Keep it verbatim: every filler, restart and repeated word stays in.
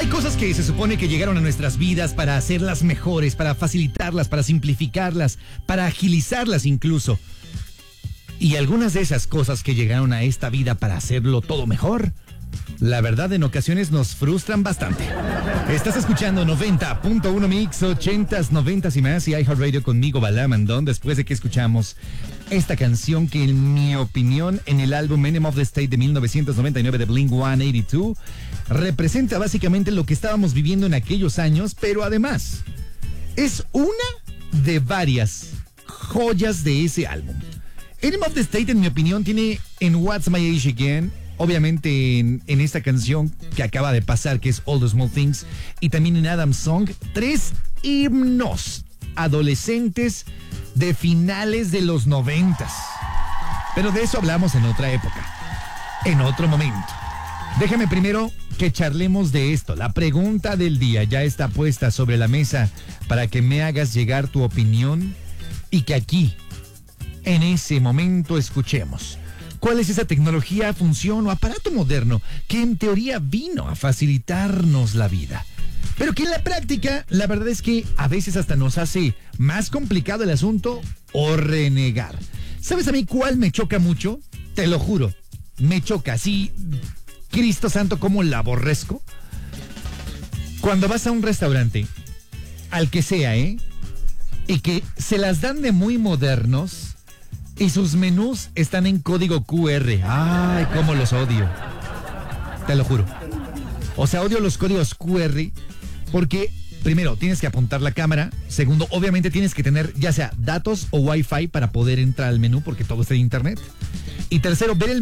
Hay cosas que se supone que llegaron a nuestras vidas para hacerlas mejores, para facilitarlas, para simplificarlas, para agilizarlas incluso. Y algunas de esas cosas que llegaron a esta vida para hacerlo todo mejor, la verdad en ocasiones nos frustran bastante. Estás escuchando noventa punto uno Mix, ochentas, noventas y más, y iHeartRadio conmigo, Bala Mandón, después de que escuchamos esta canción que en mi opinión en el álbum Enemy of the State de mil novecientos noventa y nueve de Blink ciento ochenta y dos representa básicamente lo que estábamos viviendo en aquellos años, pero además es una de varias joyas de ese álbum. Enemy of the State, en mi opinión, tiene en What's My Age Again, obviamente en, en esta canción que acaba de pasar, que es All the Small Things, y también en Adam's Song, tres himnos adolescentes de finales de los noventas. Pero de eso hablamos en otra época, en otro momento. Déjame primero que charlemos de esto. La pregunta del día ya está puesta sobre la mesa para que me hagas llegar tu opinión y que aquí, en ese momento, escuchemos. ¿Cuál es esa tecnología, función o aparato moderno que en teoría vino a facilitarnos la vida, pero que en la práctica la verdad es que a veces hasta nos hace más complicado el asunto o renegar? ¿Sabes a mí cuál me choca mucho? Te lo juro, me choca, sí, Cristo santo, cómo la aborrezco. Cuando vas a un restaurante, al que sea, ¿eh? Y que se las dan de muy modernos y sus menús están en código cu erre. Ay, cómo los odio. Te lo juro. O sea, odio los códigos cu erre porque, primero, tienes que apuntar la cámara. Segundo, obviamente tienes que tener ya sea datos o wifi para poder entrar al menú porque todo está en internet. Y tercero, ver el